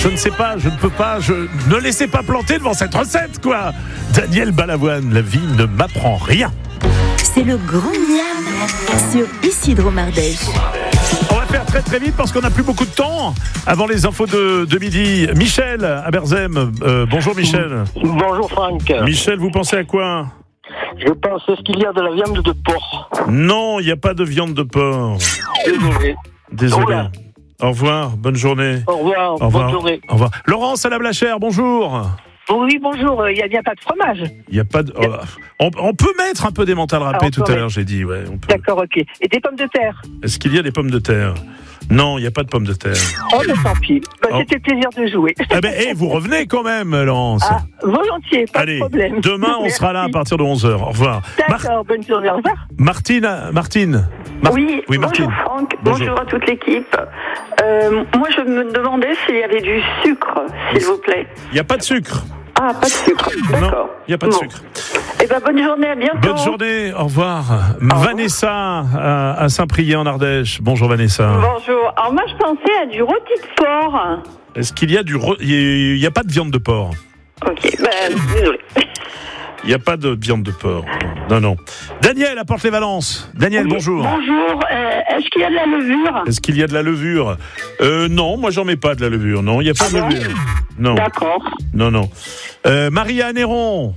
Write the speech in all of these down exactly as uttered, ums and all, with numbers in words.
Je ne sais pas, je ne peux pas, je ne laissez pas planter devant cette recette, quoi. Daniel Balavoine, la vie ne m'apprend rien. C'est le grand miam sur Isidro Mardèche. On va faire très très vite parce qu'on n'a plus beaucoup de temps avant les infos de, de midi. Michel à Berzem, euh, bonjour Michel. Bonjour Franck. Michel, vous pensez à quoi? Je pense, est-ce qu'il y a de la viande de porc? Non, il n'y a pas de viande de porc. Désolé. Désolé. Voilà. Au revoir, bonne journée. Au revoir, Au revoir. bonne journée. Au revoir. Laurence à la Blachère, bonjour. Oui, bonjour, il n'y a bien pas de fromage. Il y a pas de. Oh, on, on peut mettre un peu des mentales râpées Alors, tout à ouais. l'heure, j'ai dit. Ouais, on peut. D'accord, ok. Et des pommes de terre? Est-ce qu'il y a des pommes de terre? Non, il n'y a pas de pommes de terre. Oh, mais tant pis. Bah, Oh. C'était plaisir de jouer. Eh ben, hey, vous revenez quand même, Laurence. Ah, volontiers, pas Allez, de problème. demain on Merci. sera là à partir de onze heures. Au revoir. Mar- D'accord, bonne journée, au revoir. Martine, Martine. Mar- Oui, oui, Martine. bonjour Franck, Bonjour. bonjour. à toute l'équipe. Euh, moi, je me demandais s'il y avait du sucre, s'il vous plaît. Il n'y a pas de sucre. Ah, pas de sucre, Non, d'accord. il n'y a pas de Bon. sucre. Eh ben, bonne journée, à bientôt. Bonne journée, au revoir. Vanessa à, à Saint-Priest en Ardèche. Bonjour Vanessa. Bonjour. Alors, moi, je pensais à du rôti de porc. Est-ce qu'il y a du. re- Il n'y a pas de viande de porc. Ok, ben, désolé. Il n'y a pas de viande de porc. Non, non. Daniel à Porte-les-Valences. Daniel, Oui, bonjour. Bonjour, euh, est-ce qu'il y a de la levure? Est-ce qu'il y a de la levure? euh, Non, moi j'en mets pas de la levure. Non, il n'y a pas Ah de bon levure. Non, D'accord. non, non. Euh, Marie-Anne Néron.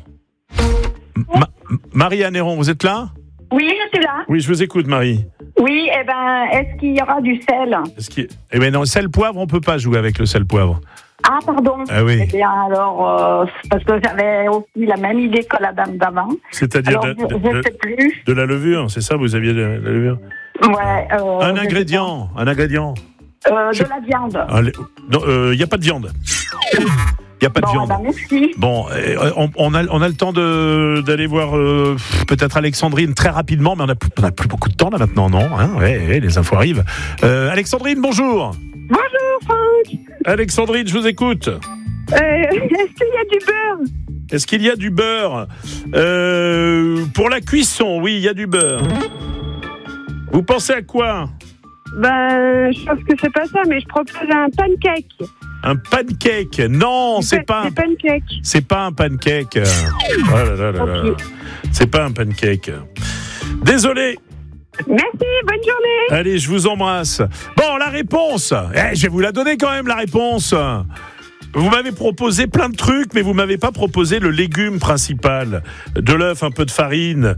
Ma- Marie-Anne Néron, vous êtes là? Oui, je suis là. Oui, je vous écoute, Marie. Oui, eh ben, est-ce qu'il y aura du sel? Est-ce qu'il... Eh bien non, sel poivre, on peut pas jouer avec le sel poivre. Ah, pardon. Ah oui. Eh bien, alors, euh, parce que j'avais aussi la même idée que la dame d'avant. C'est-à-dire Alors, de, je de- ne sais plus. de la levure, c'est ça, vous aviez de la levure? Ouais. Euh, Un je sais ingrédient, un ingrédient. pas. Euh, de la viande. Allez, non, il n'y a pas de viande. Il n'y a pas de Bon, viande. eh ben, merci. Bon, euh, on, on, a, on a le temps de, d'aller voir euh, peut-être Alexandrine très rapidement, mais on n'a plus, on a plus beaucoup de temps là maintenant, non hein ouais, ouais, les infos arrivent. Euh, Alexandrine, bonjour. Bonjour, Franck. Alexandrine, je vous écoute. Euh, est-ce qu'il y a du beurre? Est-ce qu'il y a du beurre? euh, Pour la cuisson, oui, il y a du beurre. Vous pensez à quoi? Ben, je pense que c'est pas ça, mais je propose un pancake. Un pancake? Non, Des c'est pa- pas. Des pancakes. C'est pas un pancake. Oh là là là là. Ok. C'est pas un pancake. Désolé. Merci, bonne journée. Allez, je vous embrasse. Bon, la réponse. Eh, je vais vous la donner quand même, la réponse. Vous m'avez proposé plein de trucs, mais vous m'avez pas proposé le légume principal. De l'œuf, un peu de farine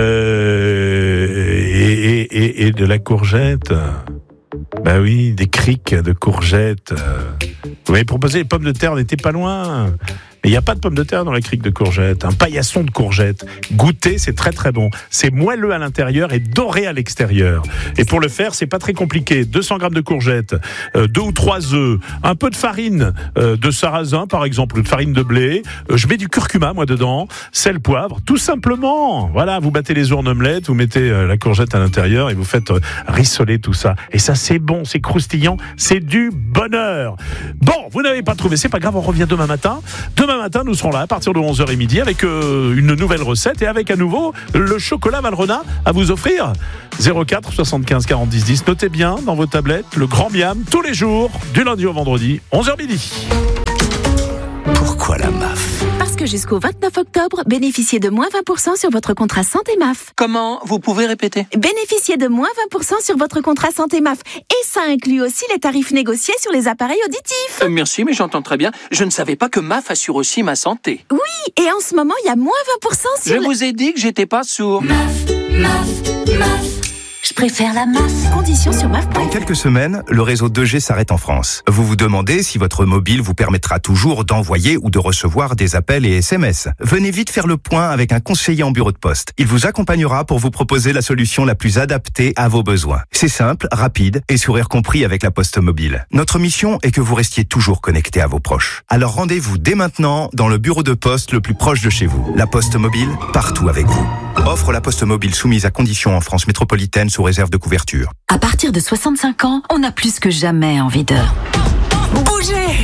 euh, et, et, et, et de la courgette. Bah oui, des criques de courgettes. Vous m'avez proposé les pommes de terre, on n'était pas loin. Mais il n'y a pas de pommes de terre dans la crique de courgettes. Un paillasson de courgettes. Goûtez, c'est très très bon. C'est moelleux à l'intérieur et doré à l'extérieur. Et pour le faire, c'est pas très compliqué. deux cents grammes de courgettes, euh, deux ou trois œufs, un peu de farine euh, de sarrasin par exemple, ou de farine de blé. Euh, je mets du curcuma moi dedans, sel, poivre, tout simplement. Voilà, vous battez les œufs en omelette, vous mettez euh, la courgette à l'intérieur et vous faites euh, rissoler tout ça. Et ça c'est bon, c'est croustillant, c'est du bonheur. Bon, vous n'avez pas trouvé, c'est pas grave, on revient demain matin. Demain matin, nous serons là à partir de onze heures midi avec euh, une nouvelle recette et avec à nouveau le chocolat Valrhona à vous offrir. zéro quatre soixante-quinze quarante dix dix. Notez bien dans vos tablettes le grand miam tous les jours du lundi au vendredi, onze heures midi. Pourquoi la M A F? Parce que jusqu'au vingt-neuf octobre, bénéficiez de moins vingt pour cent sur votre contrat santé M A F. Comment? Vous pouvez répéter? Bénéficiez de moins vingt pour cent sur votre contrat santé M A F. Et ça inclut aussi les tarifs négociés sur les appareils auditifs. Euh, merci, mais j'entends très bien. Je ne savais pas que M A F assure aussi ma santé. Oui, et en ce moment, il y a moins vingt pour cent sur... Je les- vous ai dit que j'étais pas sourd. M A F, M A F, M A F. Je préfère la M A F. Conditions sur M A F. Dans quelques semaines, le réseau deux G s'arrête en France. Vous vous demandez si votre mobile vous permettra toujours d'envoyer ou de recevoir des appels et S M S. Venez vite faire le point avec un conseiller en bureau de poste. Il vous accompagnera pour vous proposer la solution la plus adaptée à vos besoins. C'est simple, rapide et sourire compris avec la Poste Mobile. Notre mission est que vous restiez toujours connecté à vos proches. Alors rendez-vous dès maintenant dans le bureau de poste le plus proche de chez vous. La Poste Mobile, partout avec vous. Offre La Poste Mobile soumise à conditions en France métropolitaine sous réserve de couverture. À partir de soixante-cinq ans, on a plus que jamais envie de bouger,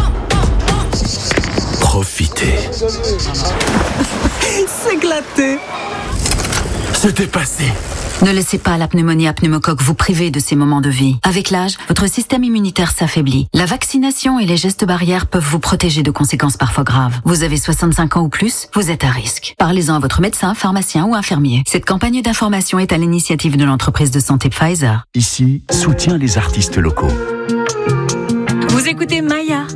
Profitez. s'éclater, Se dépasser. Ne laissez pas la pneumonie à pneumocoque vous priver de ces moments de vie. Avec l'âge, votre système immunitaire s'affaiblit. La vaccination et les gestes barrières peuvent vous protéger de conséquences parfois graves. Vous avez soixante-cinq ans ou plus, vous êtes à risque. Parlez-en à votre médecin, pharmacien ou infirmier. Cette campagne d'information est à l'initiative de l'entreprise de santé Pfizer. Ici, soutient les artistes locaux. Vous écoutez Maya.